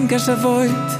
minkä sä voit.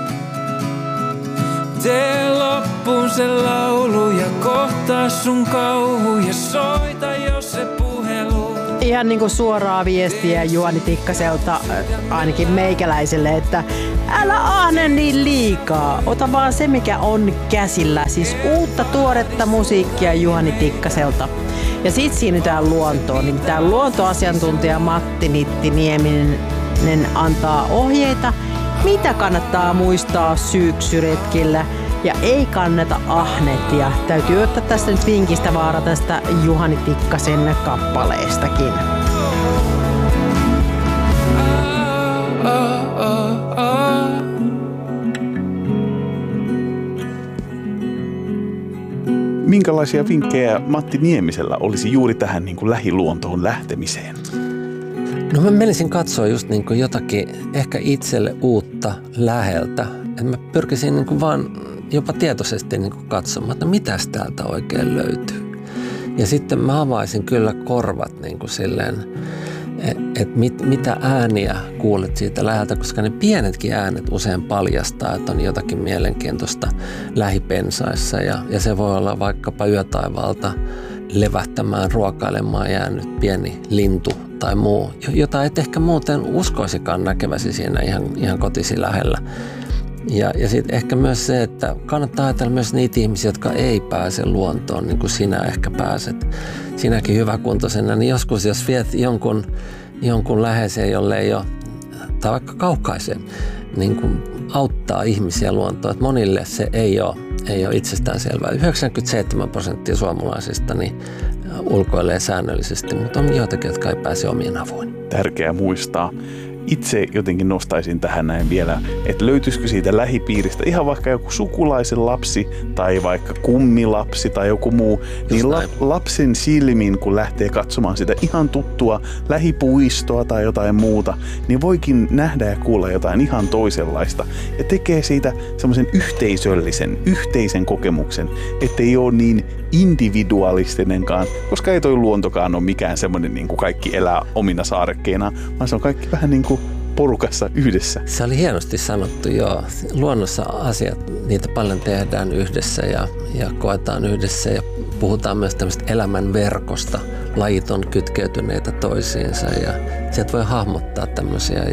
Tee loppuun se laulu ja kohtaa sun kauhu ja soita, jos se puhelu. Ihan niin kuin suoraa viestiä Juhani Tikkaselta ainakin meikäläiselle, että älä ahne niin liikaa. Ota vaan se, mikä on käsillä. Siis uutta tuoretta musiikkia Juhani Tikkaselta. Ja sit siirrytään luontoon. Nimittäin luontoasiantuntija Matti Nittinieminen antaa ohjeita, mitä kannattaa muistaa syksyretkillä ja ei kannata ahnehtia. Täytyy ottaa tästä nyt vinkistä vaara tästä Juhani Tikkasen kappaleestakin. Minkälaisia vinkkejä Matti Niemisellä olisi juuri tähän niin kuin lähiluontoon lähtemiseen? No mä menisin katsoa just niin kuin jotakin ehkä itselle uutta läheltä. Että mä pyrkisin niin kuin vaan jopa tietoisesti niin kuin katsomaan, että mitäs täältä oikein löytyy. Ja sitten mä avaisin kyllä korvat niin kuin silleen, että mitä ääniä kuulet siitä läheltä, koska ne pienetkin äänet usein paljastaa, että on jotakin mielenkiintoista lähipensaissa. Ja se voi olla vaikkapa yötaivaalta levähtämään, ruokailemaan jäänyt pieni lintu tai muu, jota et ehkä muuten uskoisikaan näkeväsi siinä ihan kotisi lähellä. Ja sitten ehkä myös se, että kannattaa ajatella myös niitä ihmisiä, jotka ei pääse luontoon, niin kuin sinä ehkä pääset. Sinäkin hyväkuntoisena, niin joskus jos viet jonkun läheiseen, jolle ei ole, tai vaikka kaukaisen, niin kuin auttaa ihmisiä luontoon. Että monille se ei ole itsestäänselvää. 97% suomalaisista niin ulkoilee säännöllisesti, mutta on joitakin, jotka ei pääse omiin avuin. Tärkeää muistaa. Itse jotenkin nostaisin tähän näin vielä, että löytyisikö siitä lähipiiristä ihan vaikka joku sukulaisen lapsi tai vaikka kummilapsi tai joku muu, niin lapsen silmin, kun lähtee katsomaan sitä ihan tuttua lähipuistoa tai jotain muuta, niin voikin nähdä ja kuulla jotain ihan toisenlaista ja tekee siitä semmoisen yhteisen kokemuksen, ettei ole niin individualistinenkaan, koska ei toi luontokaan ole mikään semmoinen niin kuin kaikki elää omina saarekkeinaan, vaan se on kaikki vähän niin kuin porukassa yhdessä. Se oli hienosti sanottu, joo. Luonnossa asiat, niitä paljon tehdään yhdessä ja koetaan yhdessä ja puhutaan myös tämmöistä elämän verkosta. Lajit on kytkeytyneitä toisiinsa ja sieltä voi hahmottaa tämmöisiä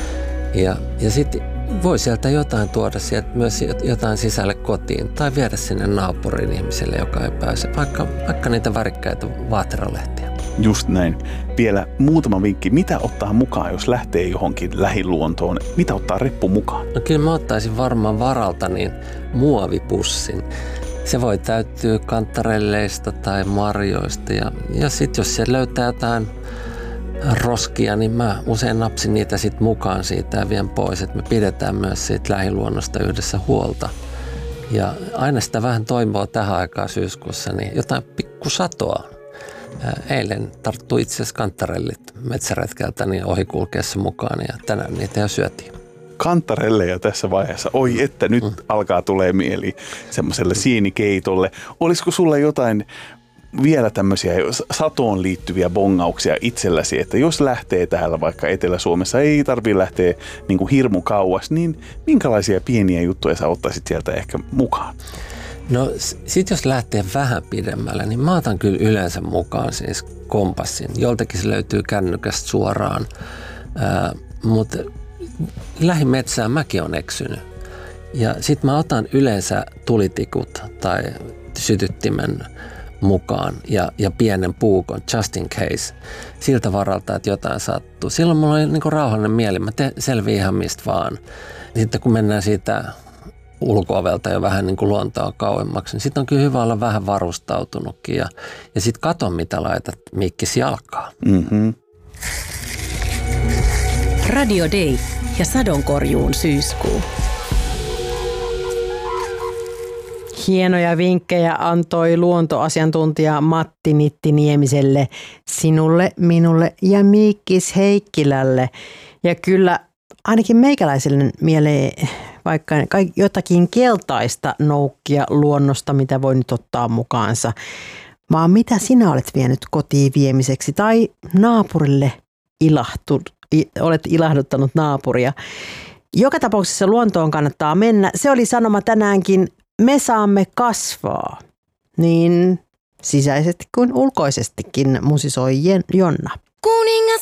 ja sitten voi sieltä jotain tuoda sieltä myös jotain sisälle kotiin tai viedä sinne naapurin ihmiselle, joka ei pääse, vaikka niitä värikkäitä vaateralehtiä. Just näin. Vielä muutama vinkki. Mitä ottaa mukaan, jos lähtee johonkin lähiluontoon? Mitä ottaa reppu mukaan? No kyllä mä ottaisin varmaan varalta niin muovipussin. Se voi täyttyä kantarelleista tai marjoista ja sitten jos siellä löytää jotain roskia, niin mä usein napsin niitä sitten mukaan siitä ja vien pois, että me pidetään myös siitä lähiluonnosta yhdessä huolta. Ja aina sitä vähän toivoa tähän aikaan syyskuussa, niin jotain pikkusatoa. Eilen tarttui itse asiassa kantarellit metsäretkeltä niin ohikulkeessa mukaan ja tänään niitä jo syötiin. Kantarelleja tässä vaiheessa. Oi, että nyt alkaa tulee mieli semmoiselle sienikeitolle. Olisiko sulla jotain vielä tämmöisiä satoon liittyviä bongauksia itselläsi, että jos lähtee täällä vaikka Etelä-Suomessa, ei tarvitse lähteä niin kuin hirmu kauas, niin minkälaisia pieniä juttuja sä ottaisit sieltä ehkä mukaan? No sit jos lähtee vähän pidemmälle, niin mä otan kyllä yleensä mukaan siis kompassin. Joltakin se löytyy kännykästä suoraan, mutta lähimetsään mäkin on eksynyt. Ja sit mä otan yleensä tulitikut tai sytyttimen mukaan ja pienen puukon, just in case, siltä varalta, että jotain sattuu. Silloin mulla on niin kuin rauhallinen mieli, mä selviin ihan mistä vaan. Sitten kun mennään siitä ulko-ovelta jo vähän niin kuin luontoa kauemmaksi, niin sitten on kyllä hyvä olla vähän varustautunutkin ja sitten kato, mitä laitat mikkis jalkaa. Mm-hmm. Radio Day ja sadonkorjuun syyskuu. Hienoja vinkkejä antoi luontoasiantuntija Matti Nittiniemiselle, sinulle, minulle ja Mikkis Heikkilälle. Ja kyllä ainakin meikäläiselle mieleen vaikka jotakin keltaista noukkia luonnosta, mitä voi nyt ottaa mukaansa. Vaan mitä sinä olet vienyt kotiin viemiseksi tai naapurille olet ilahduttanut naapuria. Joka tapauksessa luontoon kannattaa mennä. Se oli sanoma tänäänkin. Me saamme kasvaa. Niin sisäisesti kuin ulkoisestikin musisoi Jonna. Kuningas